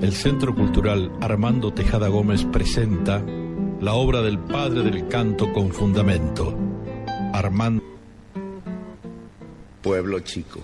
el Centro Cultural Armando Tejada Gómez presenta la obra del padre del canto con fundamento, Armando. Pueblo chico.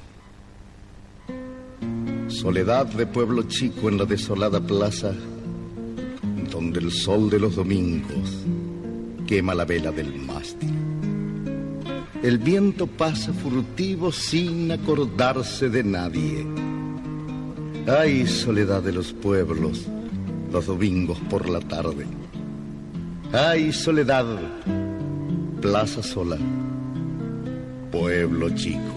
Soledad de pueblo chico en la desolada plaza, donde el sol de los domingos quema la vela del mástil. El viento pasa furtivo sin acordarse de nadie. Ay, soledad de los pueblos, los domingos por la tarde. Ay, soledad, plaza sola, pueblo chico,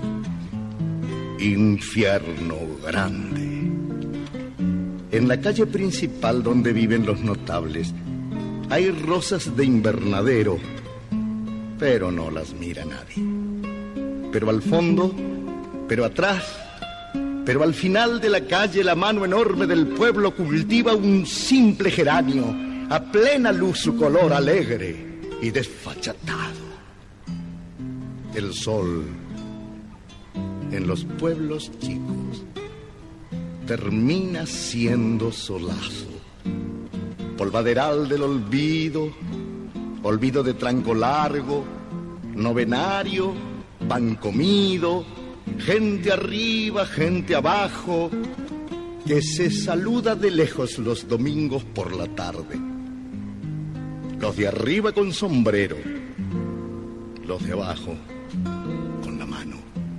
infierno grande. En la calle principal donde viven los notables hay rosas de invernadero, pero no las mira nadie. Pero al fondo, pero atrás, pero al final de la calle la mano enorme del pueblo cultiva un simple geranio, a plena luz su color alegre y desfachatado. El sol en los pueblos chicos termina siendo solazo, polvaderal del olvido, olvido de tranco largo, novenario, pan comido, gente arriba, gente abajo, que se saluda de lejos los domingos por la tarde. Los de arriba con sombrero, los de abajo con la mano.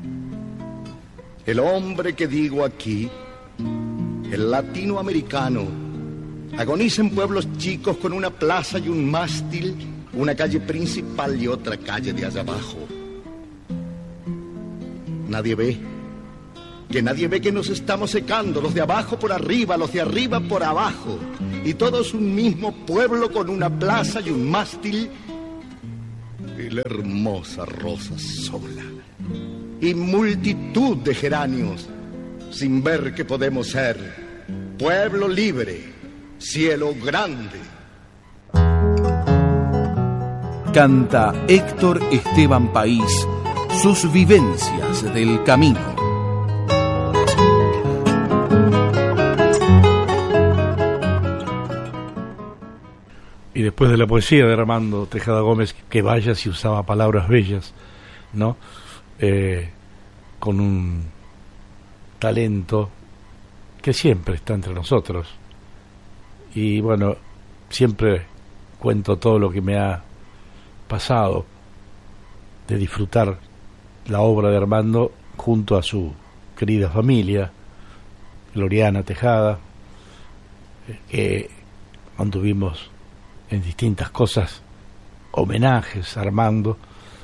El hombre que digo aquí, el latinoamericano, agoniza en pueblos chicos con una plaza y un mástil, una calle principal y otra calle de allá abajo. Nadie ve que nos estamos secando, los de abajo por arriba, los de arriba por abajo, y todos un mismo pueblo con una plaza y un mástil, y la hermosa rosa sola, y multitud de geranios, sin ver que podemos ser pueblo libre, cielo grande. Canta Héctor Esteban País sus vivencias del camino. Y después de la poesía de Armando Tejada Gómez, que vaya si usaba palabras bellas, ¿no? Con un talento que siempre está entre nosotros. Y bueno, siempre cuento todo lo que me ha pasado de disfrutar la obra de Armando junto a su querida familia, Gloriana Tejada, que mantuvimos en distintas cosas homenajes a Armando,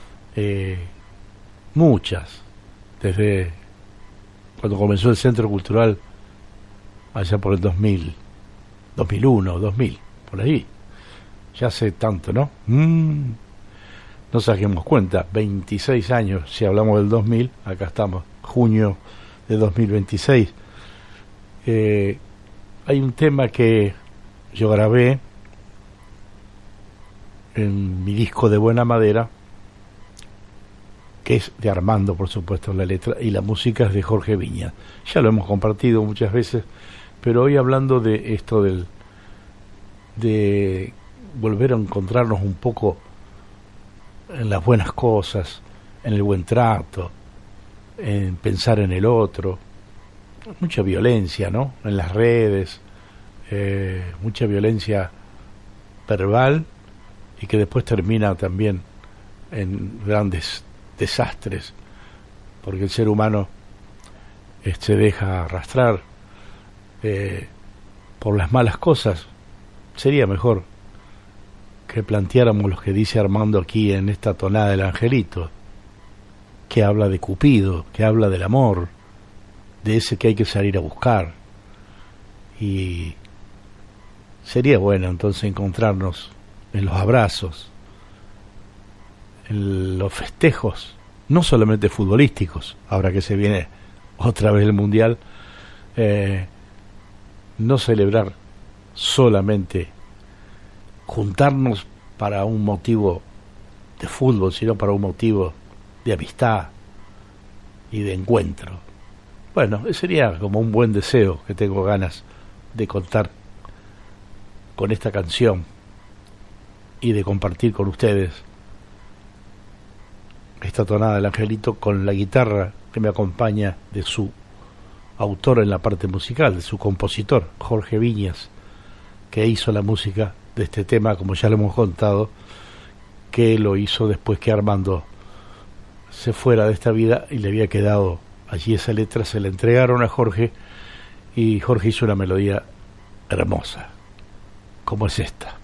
muchas, desde cuando comenzó el Centro Cultural allá por el 2000, 2001, 2000, por ahí, ya hace tanto, ¿no? No saquemos cuenta, 26 años, si hablamos del 2000, acá estamos, junio de 2026. Hay un tema que yo grabé en mi disco de Buena Madera, que es de Armando, por supuesto, la letra, y la música es de Jorge Viña. Ya lo hemos compartido muchas veces, pero hoy hablando de esto de volver a encontrarnos un poco en las buenas cosas, en el buen trato, en pensar en el otro. Mucha violencia, ¿no? En las redes, mucha violencia verbal y que después termina también en grandes desastres, porque el ser humano se deja arrastrar por las malas cosas. Sería mejor que planteáramos lo que dice Armando aquí en esta tonada del Angelito, que habla de Cupido, que habla del amor, de ese que hay que salir a buscar. Y sería bueno entonces encontrarnos en los abrazos, en los festejos, no solamente futbolísticos, ahora que se viene otra vez el Mundial, no celebrar solamente, juntarnos para un motivo de fútbol, sino para un motivo de amistad y de encuentro. Bueno, sería como un buen deseo que tengo ganas de contar con esta canción y de compartir con ustedes esta tonada del Angelito con la guitarra que me acompaña de su autor en la parte musical, de su compositor, Jorge Viñas, que hizo la música de este tema, como ya lo hemos contado, que lo hizo después que Armando se fuera de esta vida y le había quedado allí esa letra, se la entregaron a Jorge y Jorge hizo una melodía hermosa, como es esta.